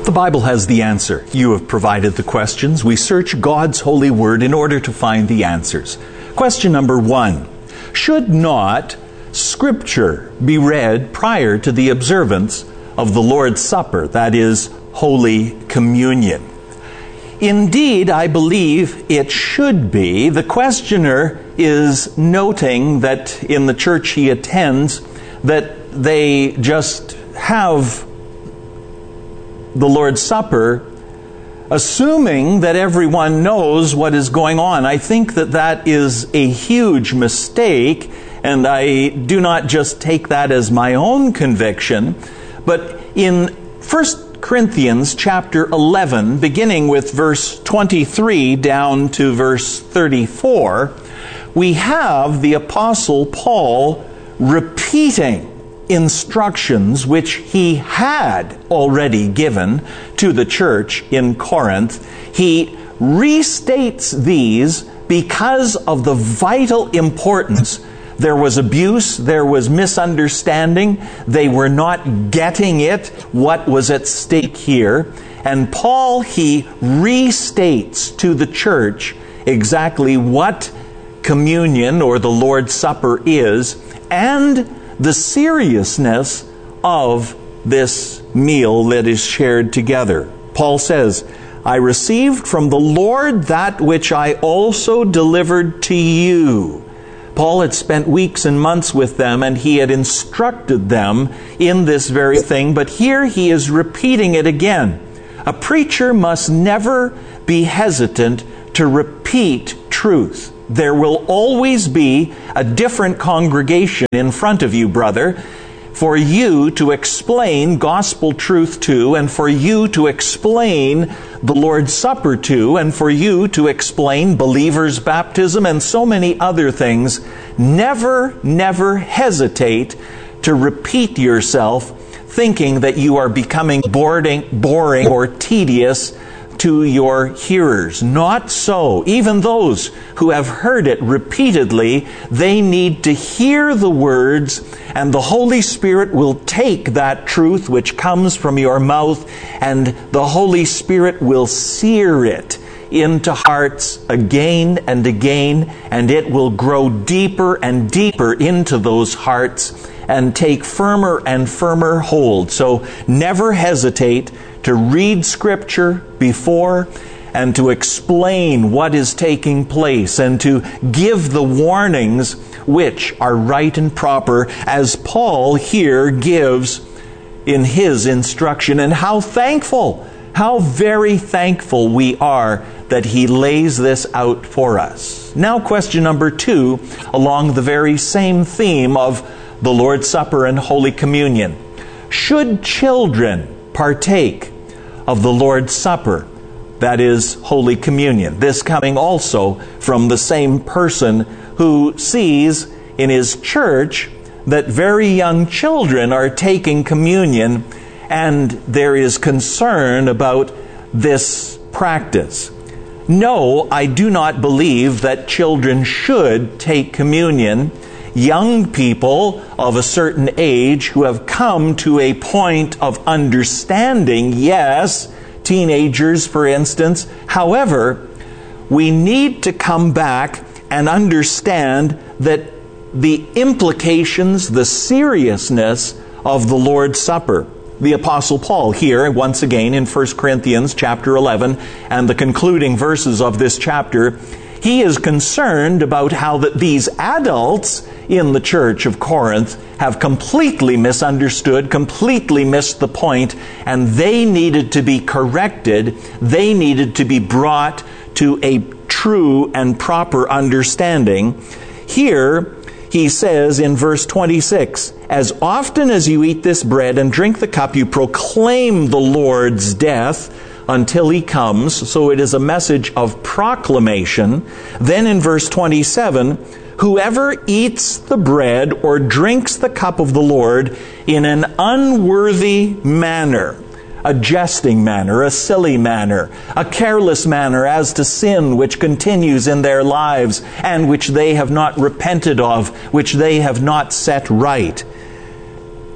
The Bible has the answer. You have provided the questions. We search God's holy word in order to find the answers. Question number 1. Should not Scripture be read prior to the observance of the Lord's Supper, that is, Holy Communion? Indeed, I believe it should be. The questioner is noting that in the church he attends, that they just have the Lord's Supper, assuming that everyone knows what is going on. I think that that is a huge mistake, and I do not just take that as my own conviction, but in 1 Corinthians chapter 11, beginning with verse 23 down to verse 34, we have the Apostle Paul repeating instructions which he had already given to the church in Corinth. He restates these because of the vital importance. There was abuse, there was misunderstanding, they were not getting it, what was at stake here. And Paul, he restates to the church exactly what communion or the Lord's Supper is, and the seriousness of this meal that is shared together. Paul says, I received from the Lord that which I also delivered to you. Paul had spent weeks and months with them, and he had instructed them in this very thing, but here he is repeating it again. A preacher must never be hesitant to repeat truth. There will always be a different congregation in front of you, brother, for you to explain gospel truth to, and for you to explain the Lord's Supper to, and for you to explain believers' baptism and so many other things. Never hesitate to repeat yourself, thinking that you are becoming boring or tedious to your hearers. Not so. Even those who have heard it repeatedly, they need to hear the words, and the Holy Spirit will take that truth which comes from your mouth, and the Holy Spirit will sear it into hearts again and again, and it will grow deeper and deeper into those hearts and take firmer and firmer hold. So never hesitate to read Scripture before and to explain what is taking place and to give the warnings which are right and proper, as Paul here gives in his instruction. And how very thankful we are that he lays this out for us. Now, question number 2, along the very same theme of the Lord's Supper and Holy Communion. Should children partake of the Lord's Supper, that is, Holy Communion? This coming also from the same person who sees in his church that very young children are taking communion, and there is concern about this practice. No, I do not believe that children should take communion. Young people of a certain age who have come to a point of understanding, yes, teenagers, for instance. However, we need to come back and understand that the implications, the seriousness of the Lord's Supper. The Apostle Paul here, once again in 1 Corinthians chapter 11, and the concluding verses of this chapter, he is concerned about how that these adults in the church of Corinth have completely misunderstood, completely missed the point, and they needed to be corrected. They needed to be brought to a true and proper understanding. Here, he says in verse 26, as often as you eat this bread and drink the cup, you proclaim the Lord's death until he comes. So it is a message of proclamation. Then in verse 27, whoever eats the bread or drinks the cup of the Lord in an unworthy manner, a jesting manner, a silly manner, a careless manner as to sin which continues in their lives and which they have not repented of, which they have not set right.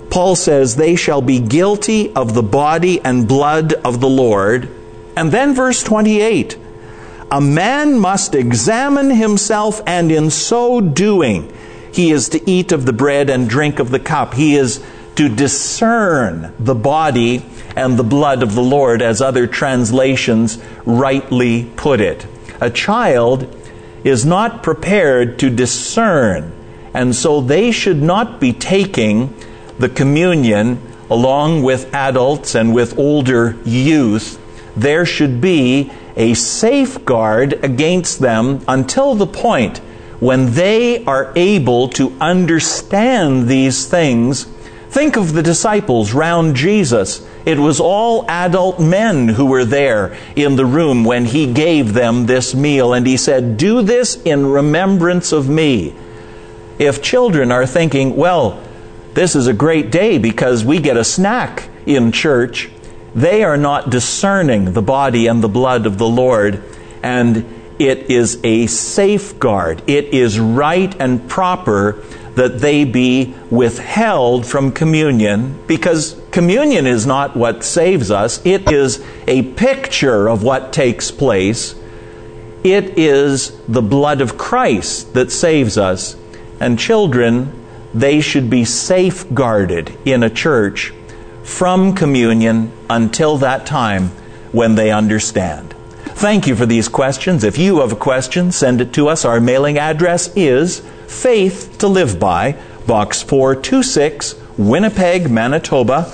Paul says they shall be guilty of the body and blood of the Lord. And then verse 28, a man must examine himself, and in so doing, he is to eat of the bread and drink of the cup. He is to discern the body and the blood of the Lord, as other translations rightly put it. A child is not prepared to discern, and so they should not be taking the communion along with adults and with older youth. There should be a safeguard against them until the point when they are able to understand these things. Think of the disciples round Jesus. It was all adult men who were there in the room when he gave them this meal, and he said, "Do this in remembrance of me." If children are thinking, well, this is a great day because we get a snack in church, they are not discerning the body and the blood of the Lord, and it is a safeguard. It is right and proper that they be withheld from communion, because communion is not what saves us. It is a picture of what takes place. It is the blood of Christ that saves us. And children, they should be safeguarded in a church from communion until that time when they understand. Thank you for these questions. If you have a question, send it to us. Our mailing address is Faith to Live By, Box 426, Winnipeg, Manitoba,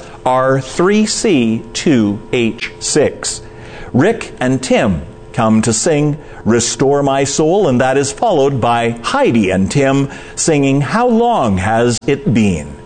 R3C2H6. Rick and Tim come to sing Restore My Soul, and that is followed by Heidi and Tim singing How Long Has It Been?